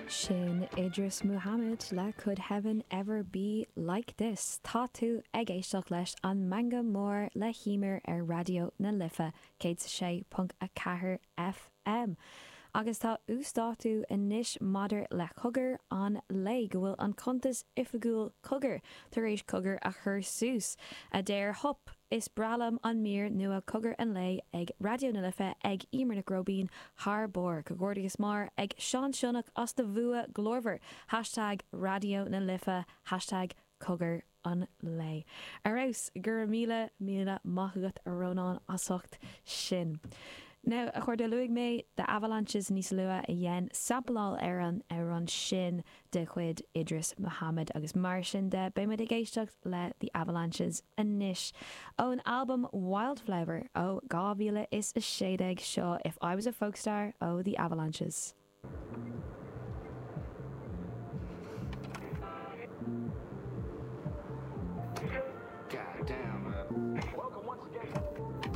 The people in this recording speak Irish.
Sin Idris Muhammad le Could Heaven Ever Be Like This? Tá tú ag éisteach leis an manga mór le hímar ar radio na Lifa 106.4 FM. Agus tá ústáú inis madidir le cogur an lei go bhfuil an contas ifigúil cogur tar éis cogur a chur sús. A déir hop is bralam an mír nua cogur an lei ag radio na Lifa ag Emer na Grobín Harbor go Gordigus mar ag Sean Shonach as de bhua glorver #radio na Lifa #cogur an lei. Arás gur míle maithagat a rónán asocht sin. Now, a chuir de luig mé de avalanches níos lua a dhéen sampleáil ar an sin de chuid Idris Muhammad agus mar sin de béime ag éisteacht le the avalanches inis. Ó an album Wildflower ó 2016 seo If I Was a Folk Star ó the Avalanches. God damn, man. Welcome once again.